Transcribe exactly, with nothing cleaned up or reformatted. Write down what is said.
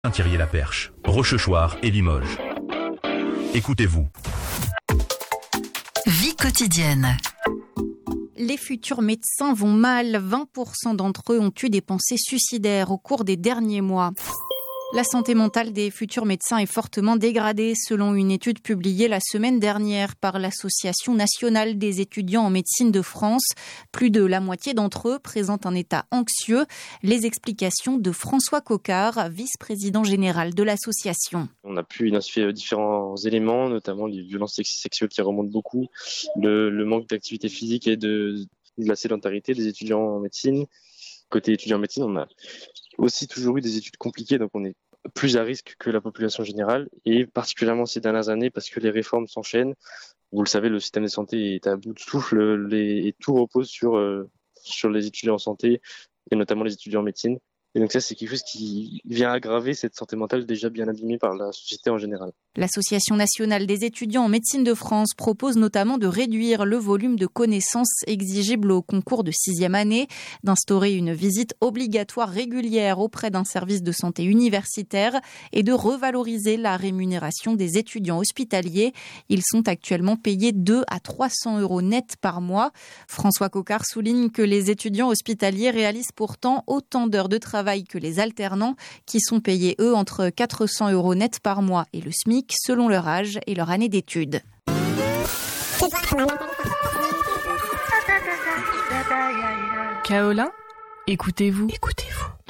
Saint-Thierry-la-Perche, Rochechouart et Limoges. Écoutez-vous. Vie quotidienne. Les futurs médecins vont mal. vingt pour cent d'entre eux ont eu des pensées suicidaires au cours des derniers mois. La santé mentale des futurs médecins est fortement dégradée selon une étude publiée la semaine dernière par l'Association nationale des étudiants en médecine de France. Plus de la moitié d'entre eux présentent un état anxieux. Les explications de François Coquart, vice-président général de l'association. On a pu identifier différents éléments, notamment les violences sexuelles qui remontent beaucoup, le, le manque d'activité physique et de, de la sédentarité des étudiants en médecine. Côté étudiants en médecine, on a aussi toujours eu des études compliquées, donc on est plus à risque que la population générale, et particulièrement ces dernières années parce que les réformes s'enchaînent. Vous le savez, le système de santé est à bout de souffle les, et tout repose sur, euh, sur les étudiants en santé, et notamment les étudiants en médecine. Et donc ça, c'est quelque chose qui vient aggraver cette santé mentale déjà bien abîmée par la société en général. L'Association nationale des étudiants en médecine de France propose notamment de réduire le volume de connaissances exigibles au concours de sixième année, d'instaurer une visite obligatoire régulière auprès d'un service de santé universitaire et de revaloriser la rémunération des étudiants hospitaliers. Ils sont actuellement payés deux à trois cents euros net par mois. François Coquart souligne que les étudiants hospitaliers réalisent pourtant autant d'heures de travail que les alternants qui sont payés, eux, entre quatre cents euros net par mois et le SMIC selon leur âge et leur année d'études. Kaolin, écoutez-vous. Écoutez-vous.